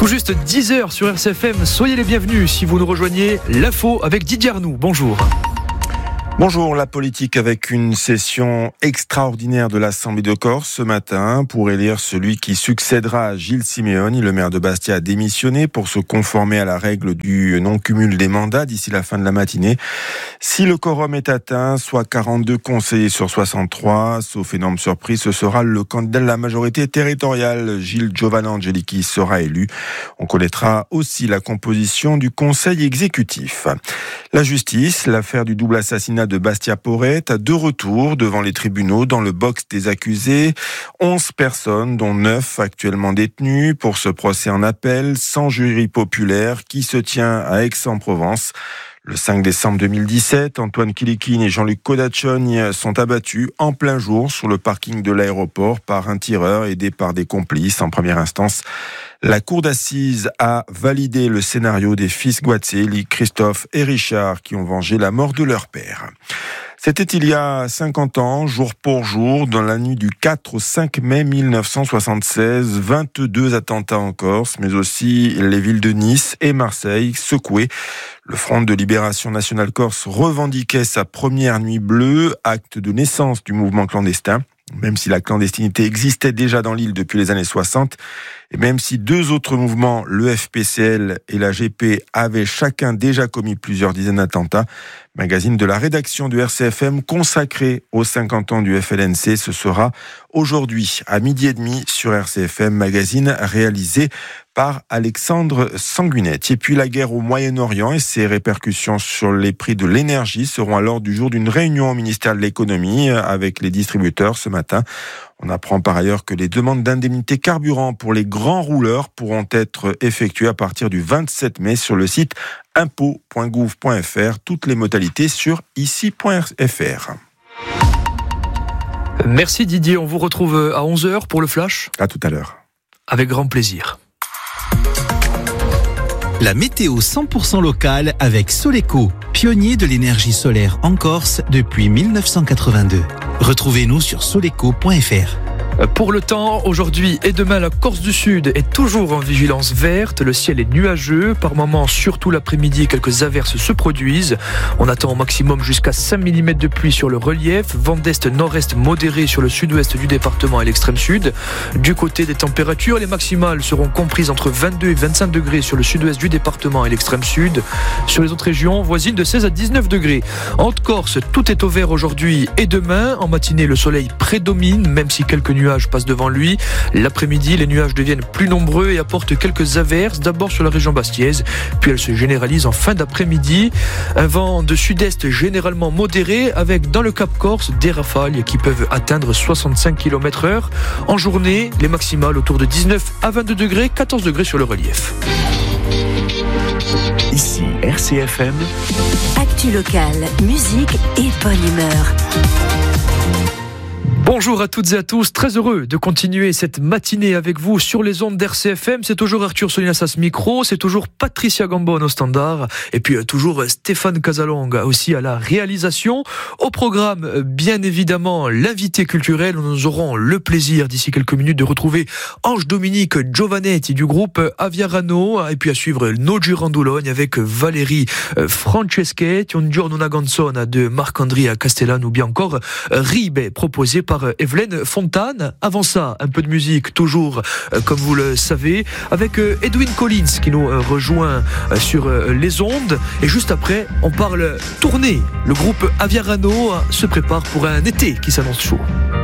Tout juste 10h sur RCFM, soyez les bienvenus si vous nous rejoignez. L'info avec Didier Arnoux, bonjour. Bonjour, la politique avec une session extraordinaire de l'Assemblée de Corse ce matin pour élire celui qui succédera à Gilles Simeoni. Le maire de Bastia a démissionné pour se conformer à la règle du non-cumul des mandats d'ici la fin de la matinée. Si le quorum est atteint, soit 42 conseillers sur 63, sauf énorme surprise, ce sera le candidat de la majorité territoriale, Gilles Giovanangeli, qui sera élu. On connaîtra aussi la composition du conseil exécutif. La justice, l'affaire du double assassinat de Bastia Porret a de retour devant les tribunaux dans le box des accusés. 11 personnes, dont 9 actuellement détenues pour ce procès en appel sans jury populaire qui se tient à Aix-en-Provence. Le 5 décembre 2017, Antoine Kilikine et Jean-Luc Kodachon sont abattus en plein jour sur le parking de l'aéroport par un tireur aidé par des complices. En première instance, la cour d'assises a validé le scénario des fils Guazzelli, Christophe et Richard, qui ont vengé la mort de leur père. C'était il y a 50 ans, jour pour jour, dans la nuit du 4 au 5 mai 1976, 22 attentats en Corse, mais aussi les villes de Nice et Marseille secouées. Le Front de Libération Nationale Corse revendiquait sa première nuit bleue, acte de naissance du mouvement clandestin. Même si la clandestinité existait déjà dans l'île depuis les années 60, et même si deux autres mouvements, le FPCL et la GP, avaient chacun déjà commis plusieurs dizaines d'attentats, magazine de la rédaction du RCFM consacré aux 50 ans du FLNC, ce sera aujourd'hui à 12h30 sur RCFM, magazine réalisé par Alexandre Sanguinetti. Et puis la guerre au Moyen-Orient et ses répercussions sur les prix de l'énergie seront à l'ordre du jour d'une réunion au ministère de l'économie avec les distributeurs ce matin. On apprend par ailleurs que les demandes d'indemnité carburant pour les grands rouleurs pourront être effectuées à partir du 27 mai sur le site impôt.gouv.fr. Toutes les modalités sur ici.fr. Merci Didier, on vous retrouve à 11h pour le Flash. À tout à l'heure. Avec grand plaisir. La météo 100% locale avec Soleco, pionnier de l'énergie solaire en Corse depuis 1982. Retrouvez-nous sur soleco.fr. Pour le temps, aujourd'hui et demain, la Corse du Sud est toujours en vigilance verte. Le ciel est nuageux. Par moments, surtout l'après-midi, quelques averses se produisent. On attend au maximum jusqu'à 5 mm de pluie sur le relief. Vent d'est-nord-est modéré sur le sud-ouest du département et l'extrême sud. Du côté des températures, les maximales seront comprises entre 22 et 25 degrés sur le sud-ouest du département et l'extrême sud. Sur les autres régions, voisines de 16 à 19 degrés. En Haute-Corse, tout est au vert aujourd'hui et demain. En matinée, le soleil prédomine, même si quelques nuages passent devant lui. L'après-midi, les nuages deviennent plus nombreux et apportent quelques averses, d'abord sur la région bastiaise, puis elles se généralisent en fin d'après-midi. Un vent de sud-est généralement modéré, avec dans le Cap Corse des rafales qui peuvent atteindre 65 km/h. En journée, les maximales autour de 19 à 22 degrés, 14 degrés sur le relief. Ici RCFM. Actu locale, musique et bonne humeur. Bonjour à toutes et à tous, très heureux de continuer cette matinée avec vous sur les ondes d'RCFM. C'est toujours Arthur Solinas à ce micro, c'est toujours Patricia Gambon au standard et puis toujours Stéphane Casalonga aussi à la réalisation. Au programme, bien évidemment, l'invité culturel. Nous aurons le plaisir d'ici quelques minutes de retrouver Ange-Dominique Giovanetti du groupe Aviarano et puis à suivre No Girandologne avec Valérie Franceschetti, un giorno una canzone de Marc-André Castellane ou bien encore Ribe proposé par Evelyne Fontane. Avant ça, un peu de musique, toujours comme vous le savez, avec Edwin Collins qui nous rejoint sur les ondes. Et juste après, on parle tournée. Le groupe Aviarano se prépare pour un été qui s'annonce chaud.